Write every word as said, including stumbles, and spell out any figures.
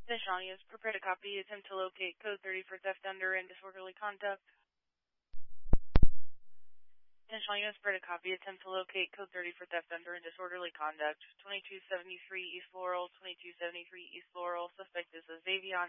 Attention units, prepare to copy. Attempt to locate code thirty for theft under and disorderly conduct. Attention units, prepare to copy. Attempt to locate code thirty for theft under and disorderly conduct. twenty-two seventy-three East Laurel, twenty-two seventy-three East Laurel. Suspect is a Xavion